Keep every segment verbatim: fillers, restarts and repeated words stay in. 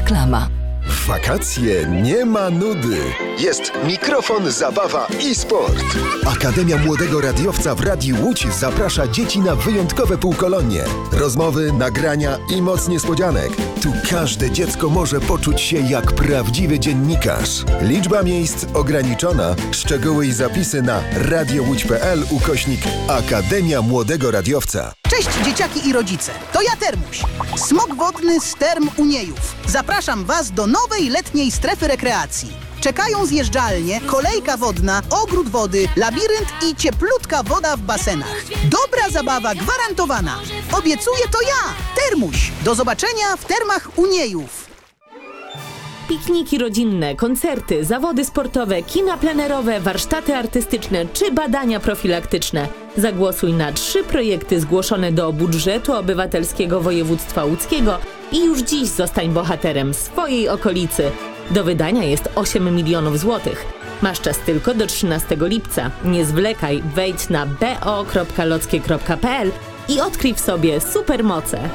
Reklama. W wakacje nie ma nudy. Jest mikrofon, zabawa i sport. Akademia Młodego Radiowca w Radiu Łódź zaprasza dzieci na wyjątkowe półkolonie. Rozmowy, nagrania i moc niespodzianek. Tu każde dziecko może poczuć się jak prawdziwy dziennikarz. Liczba miejsc ograniczona. Szczegóły i zapisy na radiołódź.pl ukośnik Akademia Młodego Radiowca. Cześć dzieciaki i rodzice, to ja Termuś, smok wodny z Term Uniejów. Zapraszam Was do nowej letniej strefy rekreacji. Czekają zjeżdżalnie, kolejka wodna, ogród wody, labirynt i cieplutka woda w basenach. Dobra zabawa gwarantowana. Obiecuję to ja, Termuś. Do zobaczenia w Termach Uniejów. Pikniki rodzinne, koncerty, zawody sportowe, kina plenerowe, warsztaty artystyczne czy badania profilaktyczne. Zagłosuj na trzy projekty zgłoszone do budżetu obywatelskiego województwa łódzkiego i już dziś zostań bohaterem swojej okolicy. Do wydania jest osiem milionów złotych. Masz czas tylko do trzynastego lipca. Nie zwlekaj, wejdź na b o kropka lockie kropka p l i odkryj w sobie supermoce.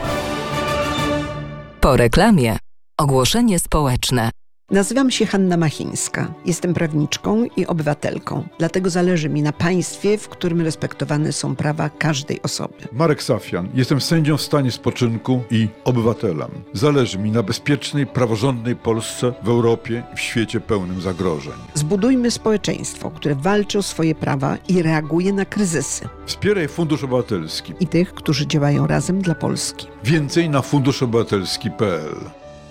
Po reklamie. Ogłoszenie społeczne. Nazywam się Hanna Machińska. Jestem prawniczką i obywatelką. Dlatego zależy mi na państwie, w którym respektowane są prawa każdej osoby. Marek Safian. Jestem sędzią w stanie spoczynku i obywatelem. Zależy mi na bezpiecznej, praworządnej Polsce w Europie i w świecie pełnym zagrożeń. Zbudujmy społeczeństwo, które walczy o swoje prawa i reaguje na kryzysy. Wspieraj Fundusz Obywatelski. I tych, którzy działają razem dla Polski. Więcej na fundusz obywatelski kropka p l.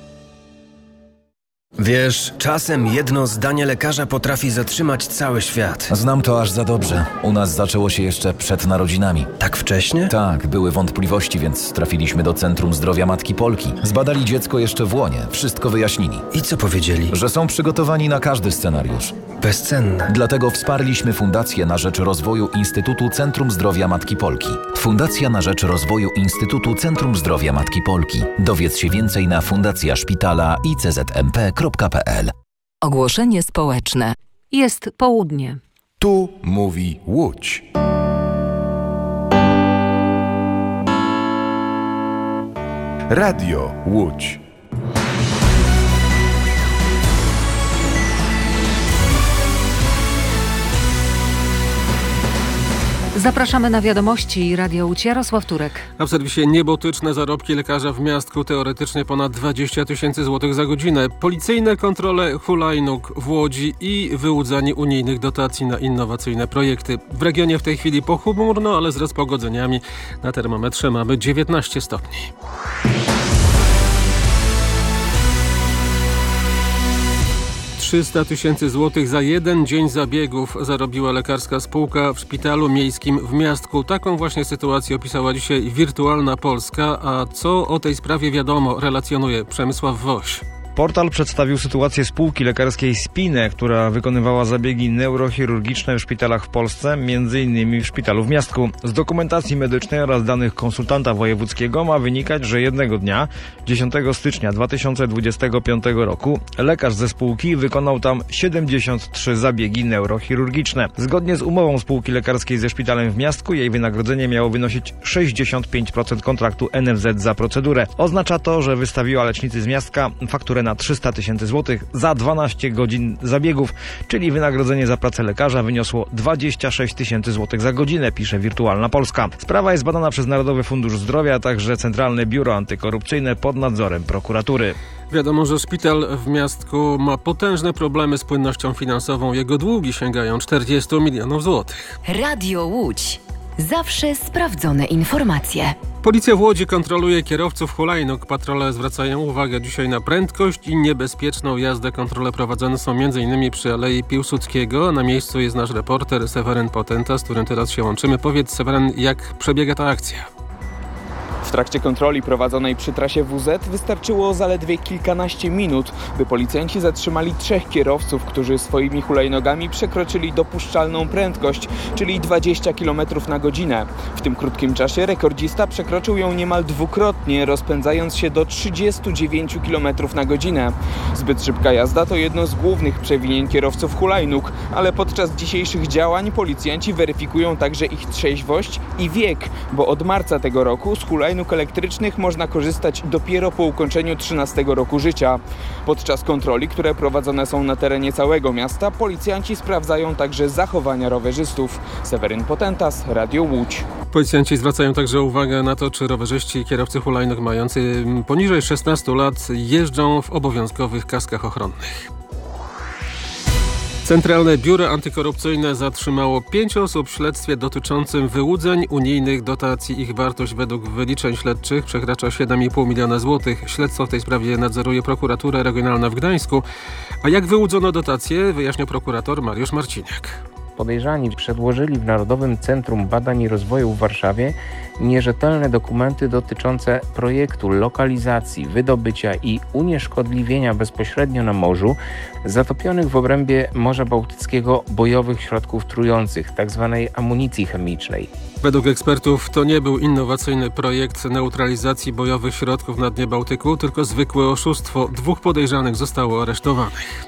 Wiesz, czasem jedno zdanie lekarza potrafi zatrzymać cały świat. Znam to aż za dobrze. U nas zaczęło się jeszcze przed narodzinami. Tak wcześnie? Tak, były wątpliwości, więc trafiliśmy do Centrum Zdrowia Matki Polki. Zbadali dziecko jeszcze w łonie, wszystko wyjaśnili. I co powiedzieli? Że są przygotowani na każdy scenariusz. Bezcenne. Dlatego wsparliśmy Fundację na rzecz rozwoju Instytutu Centrum Zdrowia Matki Polki. Fundacja na rzecz rozwoju Instytutu Centrum Zdrowia Matki Polki. Dowiedz się więcej na fundacja szpitala i c z m p kropka p l. Ogłoszenie społeczne. Jest południe. Tu mówi Łódź. Radio Łódź. Zapraszamy na wiadomości Radia Łódź. Jarosław Turek. A w serwisie niebotyczne zarobki lekarza w Miastku, teoretycznie ponad dwadzieścia tysięcy złotych za godzinę. Policyjne kontrole hulajnóg w Łodzi i wyłudzanie unijnych dotacji na innowacyjne projekty. W regionie w tej chwili pochmurno, ale z rozpogodzeniami. Na termometrze mamy dziewiętnaście stopni. trzysta tysięcy złotych za jeden dzień zabiegów zarobiła lekarska spółka w szpitalu miejskim w Miastku. Taką właśnie sytuację opisała dzisiaj Wirtualna Polska. A co o tej sprawie wiadomo, relacjonuje Przemysław Woś. Portal przedstawił sytuację spółki lekarskiej Spine, która wykonywała zabiegi neurochirurgiczne w szpitalach w Polsce, między innymi w szpitalu w Miastku. Z dokumentacji medycznej oraz danych konsultanta wojewódzkiego ma wynikać, że jednego dnia, dziesiątego stycznia dwa tysiące dwudziestego piątego roku, lekarz ze spółki wykonał tam siedemdziesiąt trzy zabiegi neurochirurgiczne. Zgodnie z umową spółki lekarskiej ze szpitalem w Miastku, jej wynagrodzenie miało wynosić sześćdziesiąt pięć procent kontraktu N F Z za procedurę. Oznacza to, że wystawiła lecznicy z Miastka fakturę na trzysta tysięcy złotych za dwanaście godzin zabiegów, czyli wynagrodzenie za pracę lekarza wyniosło dwadzieścia sześć tysięcy złotych za godzinę, pisze Wirtualna Polska. Sprawa jest badana przez Narodowy Fundusz Zdrowia, a także Centralne Biuro Antykorupcyjne pod nadzorem prokuratury. Wiadomo, że szpital w Miastku ma potężne problemy z płynnością finansową. Jego długi sięgają czterdziestu milionów złotych. Radio Łódź. Zawsze sprawdzone informacje. Policja w Łodzi kontroluje kierowców hulajnóg. Patrole zwracają uwagę dzisiaj na prędkość i niebezpieczną jazdę. Kontrole prowadzone są m.in. przy Alei Piłsudskiego. Na miejscu jest nasz reporter Seweryn Potenta, z którym teraz się łączymy. Powiedz, Seweryn, jak przebiega ta akcja? W trakcie kontroli prowadzonej przy trasie W Z wystarczyło zaledwie kilkanaście minut, by policjanci zatrzymali trzech kierowców, którzy swoimi hulajnogami przekroczyli dopuszczalną prędkość, czyli dwadzieścia kilometrów na godzinę. W tym krótkim czasie rekordzista przekroczył ją niemal dwukrotnie, rozpędzając się do trzydziestu dziewięciu kilometrów na godzinę. Zbyt szybka jazda to jedno z głównych przewinień kierowców hulajnóg, ale podczas dzisiejszych działań policjanci weryfikują także ich trzeźwość i wiek, bo od marca tego roku z hulajnóg hulajnóg elektrycznych można korzystać dopiero po ukończeniu trzynastego roku życia. Podczas kontroli, które prowadzone są na terenie całego miasta, policjanci sprawdzają także zachowania rowerzystów. Seweryn Potentas, Radio Łódź. Policjanci zwracają także uwagę na to, czy rowerzyści i kierowcy hulajnóg mający poniżej szesnastu lat jeżdżą w obowiązkowych kaskach ochronnych. Centralne Biuro Antykorupcyjne zatrzymało pięć osób w śledztwie dotyczącym wyłudzeń unijnych dotacji. Ich wartość według wyliczeń śledczych przekracza siedem i pół miliona złotych. Śledztwo w tej sprawie nadzoruje prokuratura regionalna w Gdańsku. A jak wyłudzono dotacje, wyjaśnia prokurator Mariusz Marciniak. Podejrzani przedłożyli w Narodowym Centrum Badań i Rozwoju w Warszawie nierzetelne dokumenty dotyczące projektu lokalizacji, wydobycia i unieszkodliwienia bezpośrednio na morzu zatopionych w obrębie Morza Bałtyckiego bojowych środków trujących, tzw. amunicji chemicznej. Według ekspertów to nie był innowacyjny projekt neutralizacji bojowych środków na dnie Bałtyku, tylko zwykłe oszustwo. Dwóch podejrzanych zostało aresztowanych.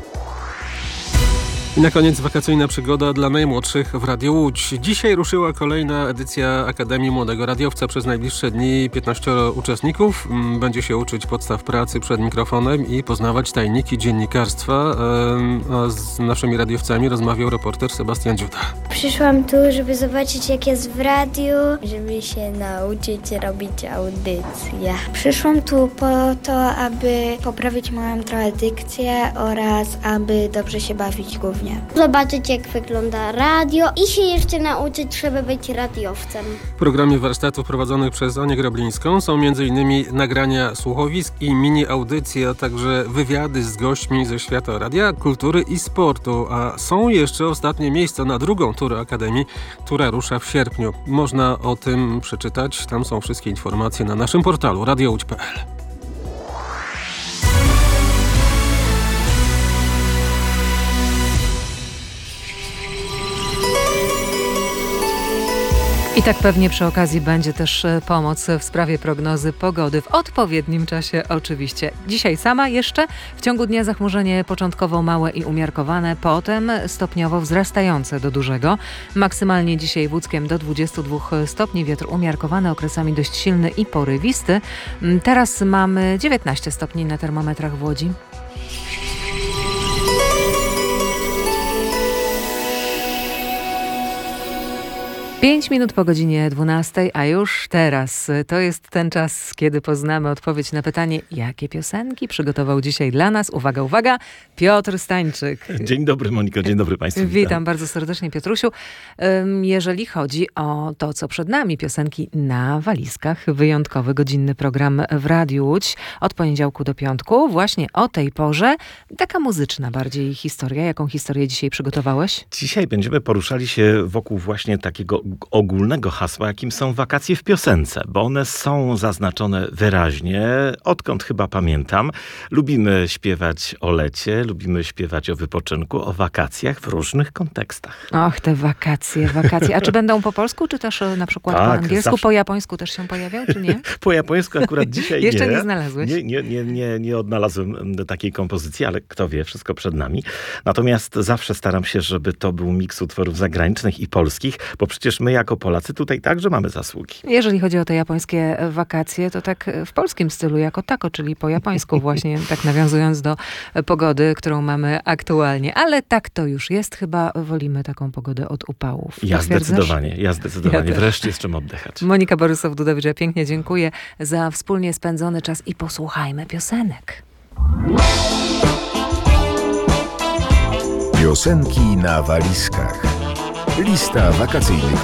I na koniec wakacyjna przygoda dla najmłodszych w Radiu Łódź. Dzisiaj ruszyła kolejna edycja Akademii Młodego Radiowca. Przez najbliższe dni piętnaścioro uczestników będzie się uczyć podstaw pracy przed mikrofonem i poznawać tajniki dziennikarstwa. A z naszymi radiowcami rozmawiał reporter Sebastian Dziuda. Przyszłam tu, żeby zobaczyć, jak jest w radiu, żeby się nauczyć robić audycje. Przyszłam tu po to, aby poprawić moją trochę dykcję oraz aby dobrze się bawić głównie. Zobaczyć, jak wygląda radio i się jeszcze nauczyć, żeby być radiowcem. W programie warsztatów prowadzonych przez Anię Grablińską są m.in. nagrania słuchowisk i mini audycje, a także wywiady z gośćmi ze świata radia, kultury i sportu. A są jeszcze ostatnie miejsca na drugą turę Akademii, która rusza w sierpniu. Można o tym przeczytać. Tam są wszystkie informacje na naszym portalu radio łódź kropka pe el. I tak pewnie przy okazji będzie też pomoc w sprawie prognozy pogody w odpowiednim czasie oczywiście. Dzisiaj sama jeszcze, w ciągu dnia zachmurzenie początkowo małe i umiarkowane, potem stopniowo wzrastające do dużego. Maksymalnie dzisiaj w Łódzkiem do dwudziestu dwóch stopni, wiatr umiarkowany, okresami dość silny i porywisty. Teraz mamy dziewiętnaście stopni na termometrach w Łodzi. Pięć minut po godzinie dwunastej, a już teraz to jest ten czas, kiedy poznamy odpowiedź na pytanie, jakie piosenki przygotował dzisiaj dla nas. Uwaga, uwaga, Piotr Stańczyk. Dzień dobry, Moniko, dzień dobry Państwu. Witam, witam bardzo serdecznie, Piotrusiu. Jeżeli chodzi o to, co przed nami, piosenki na walizkach, wyjątkowy godzinny program w Radiu Łódź od poniedziałku do piątku, właśnie o tej porze. Taka muzyczna bardziej historia. Jaką historię dzisiaj przygotowałeś? Dzisiaj będziemy poruszali się wokół właśnie takiego ogólnego hasła, jakim są wakacje w piosence, bo one są zaznaczone wyraźnie, odkąd chyba pamiętam. Lubimy śpiewać o lecie, lubimy śpiewać o wypoczynku, o wakacjach w różnych kontekstach. Och, te wakacje, wakacje. A czy będą po polsku, czy też na przykład tak, po angielsku, zawsze... po japońsku też się pojawią, czy nie? Po japońsku akurat dzisiaj nie. Jeszcze nie znalazłeś? Nie, nie, nie, nie, nie odnalazłem takiej kompozycji, ale kto wie, wszystko przed nami. Natomiast zawsze staram się, żeby to był miks utworów zagranicznych i polskich, bo przecież my jako Polacy tutaj także mamy zasługi. Jeżeli chodzi o te japońskie wakacje, to tak w polskim stylu, jako tako, czyli po japońsku właśnie, tak nawiązując do pogody, którą mamy aktualnie. Ale tak to już jest. Chyba wolimy taką pogodę od upałów. Ja zdecydowanie, ja zdecydowanie. Ja Wreszcie z czym oddychać. Monika Borysow-Dudowicz, ja pięknie dziękuję za wspólnie spędzony czas i posłuchajmy piosenek. Piosenki na walizkach. Lista wakacyjnych